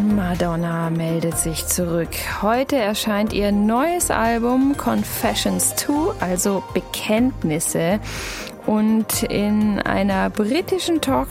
Madonna meldet sich zurück. Heute erscheint ihr neues Album Confessions 2, also Bekenntnisse. Und in einer britischen Talkshow